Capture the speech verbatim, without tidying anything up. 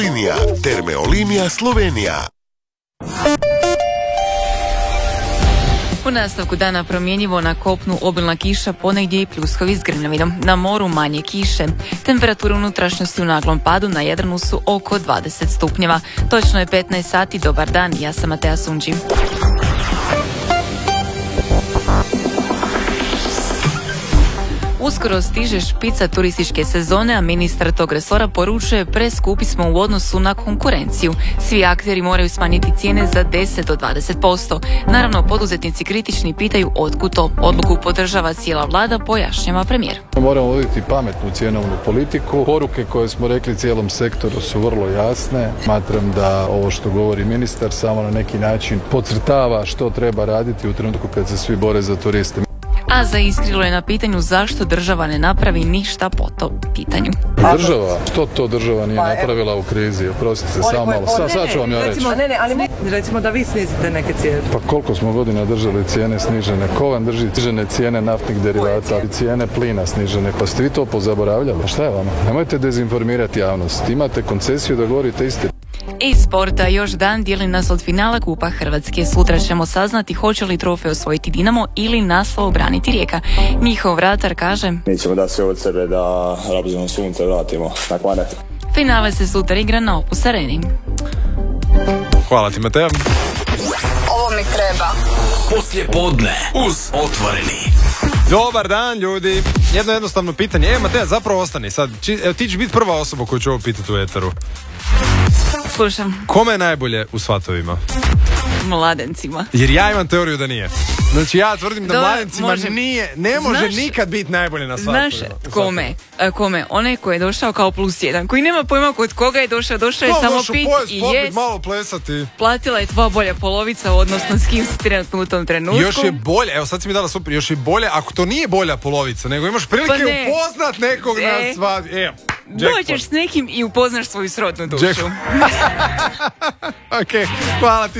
Linija, Termeolinija Slovenija. U nastavku dana promjenjivo, na kopnu obilna kiša, ponegdje i pljuskovi s grmljavinom. Na moru manje kiše. Temperature unutrašnjosti u naglom padu, na Jadranu su oko dvadeset stupnjeva. Točno je petnaest sati, dobar dan, ja sam Matea Sunđi. Uskoro stiže špica turističke sezone, a ministar tog resora poručuje preskupi smo u odnosu na konkurenciju. Svi akteri moraju smanjiti cijene za deset do dvadeset posto. Naravno, poduzetnici kritični pitaju otkud to. Odluku podržava cijela vlada, pojašnjava premijer. Moramo voditi pametnu cjenovnu politiku. Poruke koje smo rekli cijelom sektoru su vrlo jasne. Smatram da ovo što govori ministar samo na neki način podcrtava što treba raditi u trenutku kad se svi bore za turiste. A zaiskrilo je na pitanju zašto država ne napravi ništa po tom pitanju. Država? Što to država nije napravila u krizi? Oprostite, samo malo. Sad, sad ću vam ja reći. Ne, ne, ali recimo da vi snizite neke cijene. Pa koliko smo godina držali cijene snižene? Ko vam drži snižene cijene naftnih derivata i cijene plina snižene? Pa ste vi to pozaboravljali? Šta je vama? Nemojte dezinformirati javnost. Imate koncesiju da govorite istinu. Iz sporta još dan dijeli nas od finala Kupa Hrvatske. Sutra ćemo saznati hoće li trofej osvojiti Dinamo ili naslov obraniti Rijeka. Njihov vratar kaže: Mi ćemo dati sve od sebe da Rabzino sunce vratimo na kvadrat. Finale se sutra igra na Opus Areni. Hvala ti, Matea. Ovo mi treba. Poslije podne uz Otvoreni. Dobar dan, ljudi. Jedno jednostavno pitanje. E, Matea, zapravo ostani sad. Či, evo, ti ćeš biti prva osoba koju ću ovo pitati u eteru. Slušam. Kome je najbolje u svatovima? Mladencima. Jer ja imam teoriju da nije. Znači ja tvrdim da Do, mladencima može. nije, ne može Znaš, nikad biti najbolje na svatovima. Znaš kome? A, kome? Onaj koji je došao kao plus jedan. Koji nema pojma kod koga je došao. Došao je No, samo došao pit pojest, i popit, jest. malo plesati. Platila je tvoja bolja polovica, odnosno s kim si trenutno u tom trenutku. Još je bolje, evo sad si mi dala super, još je bolje ako to nije bolja polovica, nego imaš prilike Pa ne. upoznat nekog E. na sva... E, Dođeš s nekim i upoznaš svoju srodnu dušu. Ok, hvala ti.